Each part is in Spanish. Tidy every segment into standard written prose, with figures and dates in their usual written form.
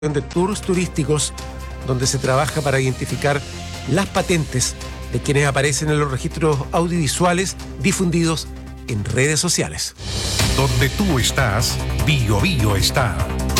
de tours turísticos, donde se trabaja para identificar las patentes de quienes aparecen en los registros audiovisuales difundidos en redes sociales. Donde tú estás, BioBio está.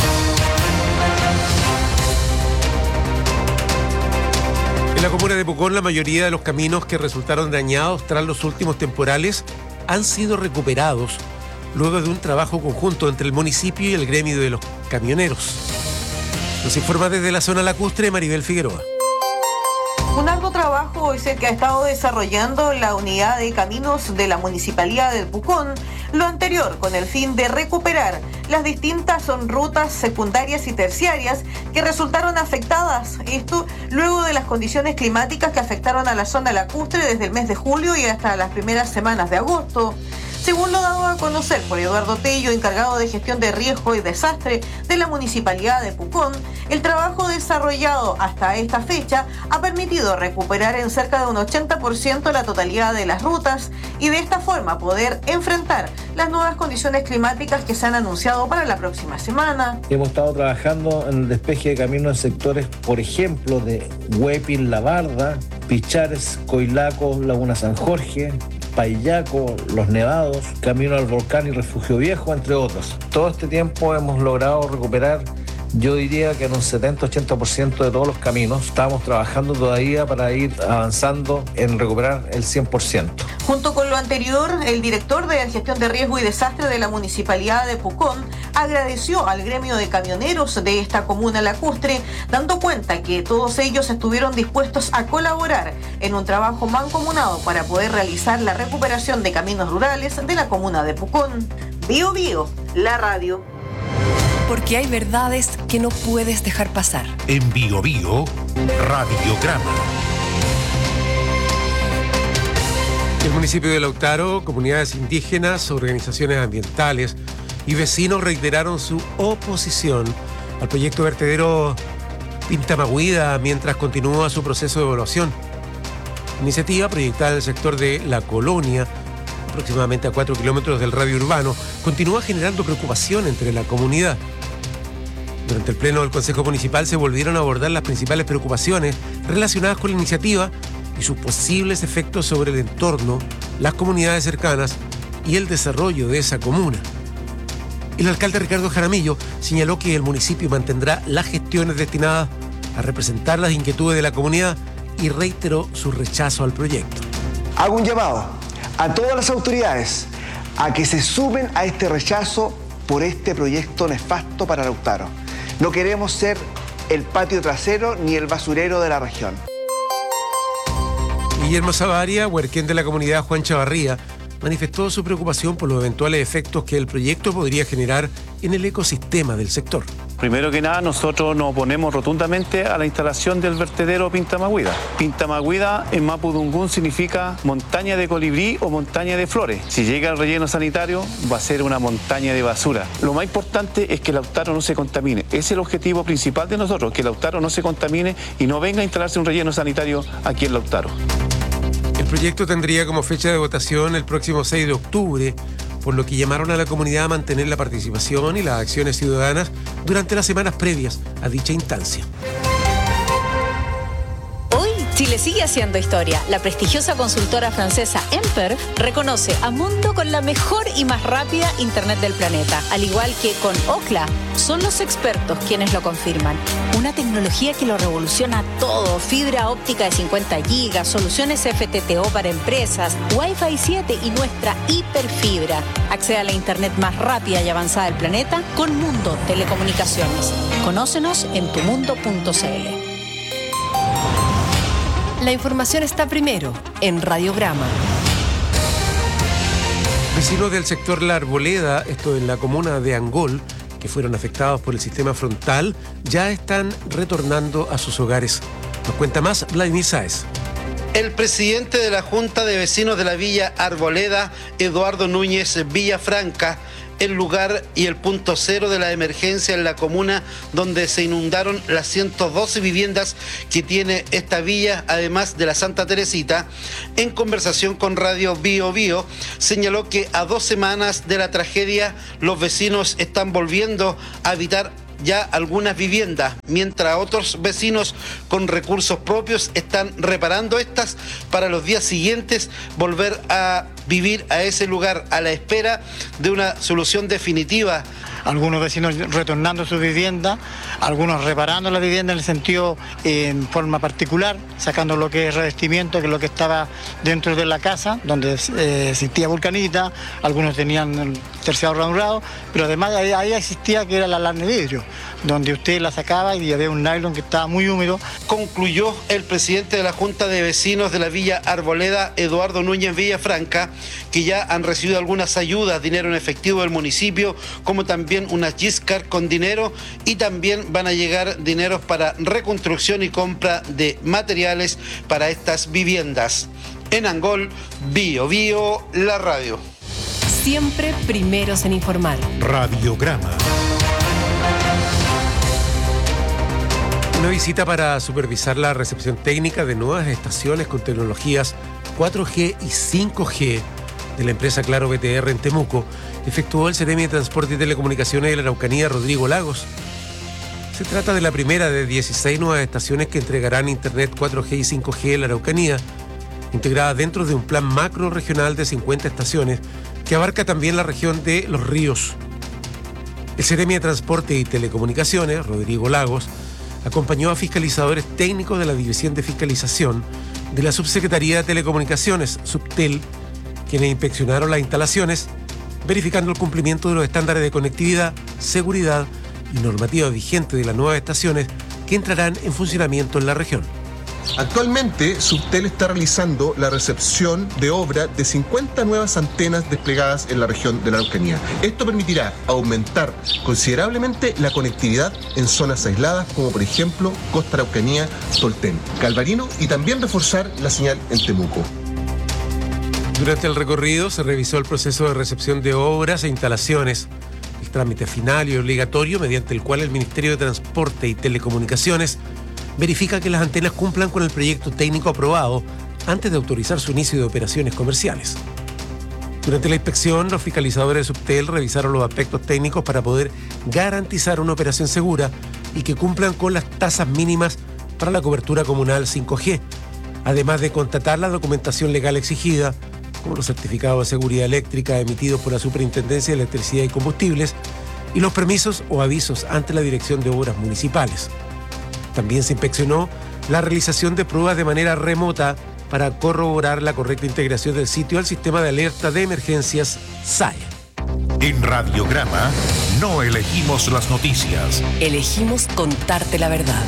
En la comuna de Pucón, la mayoría de los caminos que resultaron dañados tras los últimos temporales han sido recuperados luego de un trabajo conjunto entre el municipio y el gremio de los camioneros. Nos informa desde la zona lacustre Maribel Figueroa. Un arduo trabajo es el que ha estado desarrollando la unidad de caminos de la Municipalidad de Pucón, lo anterior con el fin de recuperar las distintas rutas secundarias y terciarias que resultaron afectadas, esto luego de las condiciones climáticas que afectaron a la zona lacustre desde el mes de julio y hasta las primeras semanas de agosto. Según lo dado a conocer por Eduardo Tello, encargado de gestión de riesgo y desastre de la Municipalidad de Pucón, el trabajo desarrollado hasta esta fecha ha permitido recuperar en cerca de un 80% la totalidad de las rutas y de esta forma poder enfrentar las nuevas condiciones climáticas que se han anunciado para la próxima semana. Hemos estado trabajando en el despeje de caminos en sectores, por ejemplo, de Huepin, La Barda, Pichares, Coilaco, Laguna San Jorge, Payaco, Los Nevados, Camino al Volcán y Refugio Viejo, entre otros. Todo este tiempo hemos logrado recuperar, yo diría que en un 70-80% de todos los caminos. Estamos trabajando todavía para ir avanzando en recuperar el 100%. Junto con lo anterior, el director de gestión de riesgo y desastre de la Municipalidad de Pucón agradeció al gremio de camioneros de esta comuna lacustre, dando cuenta que todos ellos estuvieron dispuestos a colaborar en un trabajo mancomunado para poder realizar la recuperación de caminos rurales de la comuna de Pucón. BioBio, la radio. Porque hay verdades que no puedes dejar pasar. En BioBio, Radiograma. El municipio de Lautaro, comunidades indígenas, organizaciones ambientales y vecinos reiteraron su oposición al proyecto vertedero Pintamagüida mientras continúa su proceso de evaluación. Iniciativa proyectada en el sector de La Colonia, aproximadamente a 4 kilómetros del radio urbano, continúa generando preocupación entre la comunidad. Durante el pleno del Consejo Municipal se volvieron a abordar las principales preocupaciones relacionadas con la iniciativa y sus posibles efectos sobre el entorno, las comunidades cercanas y el desarrollo de esa comuna. El alcalde Ricardo Jaramillo señaló que el municipio mantendrá las gestiones destinadas a representar las inquietudes de la comunidad y reiteró su rechazo al proyecto. Hago un llamado a todas las autoridades a que se sumen a este rechazo por este proyecto nefasto para Lautaro. No queremos ser el patio trasero ni el basurero de la región. Guillermo Savaria, huerquén de la comunidad Juan Chavarría, manifestó su preocupación por los eventuales efectos que el proyecto podría generar en el ecosistema del sector. Primero que nada, nosotros nos oponemos rotundamente a la instalación del vertedero Pintamagüida. Pintamagüida en mapudungún significa montaña de colibrí o montaña de flores. Si llega al relleno sanitario, va a ser una montaña de basura. Lo más importante es que Lautaro no se contamine. Ese es el objetivo principal de nosotros, que Lautaro no se contamine y no venga a instalarse un relleno sanitario aquí en Lautaro. El proyecto tendría como fecha de votación el próximo 6 de octubre, por lo que llamaron a la comunidad a mantener la participación y las acciones ciudadanas durante las semanas previas a dicha instancia. Hoy, Chile sigue haciendo historia. La prestigiosa consultora francesa Emper reconoce a Mundo con la mejor y más rápida internet del planeta. Al igual que con Ookla, son los expertos quienes lo confirman. Una tecnología que lo revoluciona todo. Fibra óptica de 50 gigas, soluciones FTTO para empresas, Wi-Fi 7 y nuestra hiperfibra. Accede a la internet más rápida y avanzada del planeta con Mundo Telecomunicaciones. Conócenos en tumundo.cl. La información está primero en Radiograma. Vecinos del sector La Arboleda, esto en la comuna de Angol, que fueron afectados por el sistema frontal, ya están retornando a sus hogares. Nos cuenta más Vladimir Sáez. El presidente de la Junta de Vecinos de la Villa Arboleda, Eduardo Núñez Villafranca, el lugar y el punto cero de la emergencia en la comuna donde se inundaron las 112 viviendas que tiene esta villa, además de la Santa Teresita. En conversación con Radio BioBio, señaló que a 2 semanas de la tragedia los vecinos están volviendo a habitar ya algunas viviendas, mientras otros vecinos con recursos propios están reparando estas para los días siguientes volver a vivir a ese lugar a la espera de una solución definitiva. Algunos vecinos retornando a su vivienda, algunos reparando la vivienda en el sentido en forma particular, sacando lo que es revestimiento, que es lo que estaba dentro de la casa, donde existía vulcanita, algunos tenían el terciado ranurado, pero además ahí existía que era la lana de vidrio, donde usted la sacaba y había un nylon que estaba muy húmedo. Concluyó el presidente de la Junta de Vecinos de la Villa Arboleda, Eduardo Núñez Villafranca, que ya han recibido algunas ayudas, dinero en efectivo del municipio, como también unas Giscard con dinero, y también van a llegar dineros para reconstrucción y compra de materiales para estas viviendas. En Angol, Bio Bio, la radio. Siempre primeros en informar. Radiograma. Una visita para supervisar la recepción técnica de nuevas estaciones con tecnologías 4G y 5G de la empresa Claro BTR en Temuco efectuó el Seremi de Transporte y Telecomunicaciones de la Araucanía, Rodrigo Lagos. Se trata de la primera de 16 nuevas estaciones que entregarán Internet 4G y 5G en la Araucanía, integrada dentro de un plan macro regional de 50 estaciones que abarca también la región de Los Ríos. El Seremi de Transporte y Telecomunicaciones, Rodrigo Lagos, acompañó a fiscalizadores técnicos de la División de Fiscalización de la Subsecretaría de Telecomunicaciones, Subtel, quienes inspeccionaron las instalaciones, verificando el cumplimiento de los estándares de conectividad, seguridad y normativa vigente de las nuevas estaciones que entrarán en funcionamiento en la región. Actualmente, Subtel está realizando la recepción de obra de 50 nuevas antenas desplegadas en la región de la Araucanía. Esto permitirá aumentar considerablemente la conectividad en zonas aisladas como por ejemplo Costa Araucanía, Tolten, Calvarino, y también reforzar la señal en Temuco. Durante el recorrido se revisó el proceso de recepción de obras e instalaciones, el trámite final y obligatorio mediante el cual el Ministerio de Transporte y Telecomunicaciones verifica que las antenas cumplan con el proyecto técnico aprobado antes de autorizar su inicio de operaciones comerciales. Durante la inspección, los fiscalizadores de Subtel revisaron los aspectos técnicos para poder garantizar una operación segura y que cumplan con las tasas mínimas para la cobertura comunal 5G, además de constatar la documentación legal exigida, como los certificados de seguridad eléctrica emitidos por la Superintendencia de Electricidad y Combustibles y los permisos o avisos ante la Dirección de Obras Municipales. También se inspeccionó la realización de pruebas de manera remota para corroborar la correcta integración del sitio al sistema de alerta de emergencias SAE. En Radiograma no elegimos las noticias. Elegimos contarte la verdad.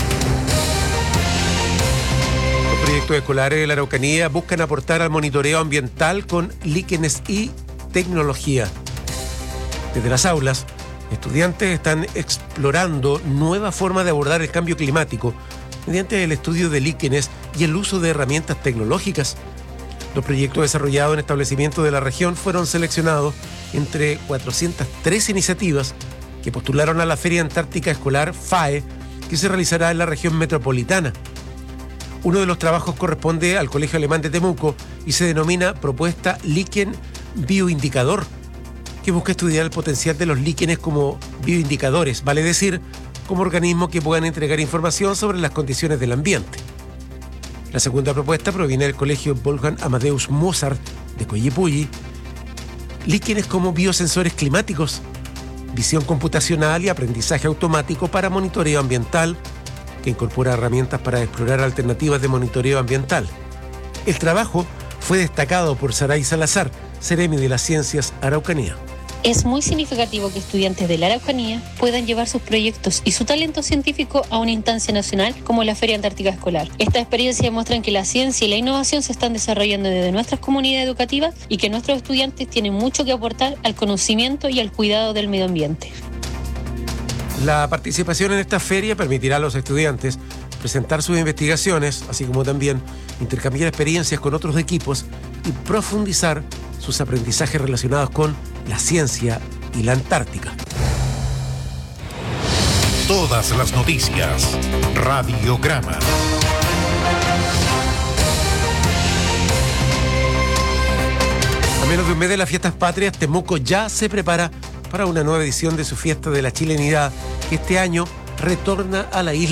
Los proyectos escolares de la Araucanía buscan aportar al monitoreo ambiental con líquenes y tecnología. Desde las aulas, estudiantes están explorando nuevas formas de abordar el cambio climático mediante el estudio de líquenes y el uso de herramientas tecnológicas. Los proyectos desarrollados en establecimientos de la región fueron seleccionados entre 403 iniciativas que postularon a la Feria Antártica Escolar FAE, que se realizará en la región metropolitana. Uno de los trabajos corresponde al Colegio Alemán de Temuco y se denomina Propuesta Líquen Bioindicador, que busca estudiar el potencial de los líquenes como bioindicadores, vale decir, como organismos que puedan entregar información sobre las condiciones del ambiente. La segunda propuesta proviene del Colegio Wolfgang Amadeus Mozart de Coyipulli. Líquenes como biosensores climáticos, visión computacional y aprendizaje automático para monitoreo ambiental, que incorpora herramientas para explorar alternativas de monitoreo ambiental. El trabajo fue destacado por Saray Salazar, Seremi de las Ciencias Araucanía. Es muy significativo que estudiantes de la Araucanía puedan llevar sus proyectos y su talento científico a una instancia nacional como la Feria Antártica Escolar. Estas experiencias demuestran que la ciencia y la innovación se están desarrollando desde nuestras comunidades educativas y que nuestros estudiantes tienen mucho que aportar al conocimiento y al cuidado del medio ambiente. La participación en esta feria permitirá a los estudiantes presentar sus investigaciones, así como también intercambiar experiencias con otros equipos y profundizar sus aprendizajes relacionados con la ciencia y la Antártica. Todas las noticias. Radiograma. A menos de un mes de las fiestas patrias, Temuco ya se prepara para una nueva edición de su fiesta de la chilenidad, que que este año retorna a la isla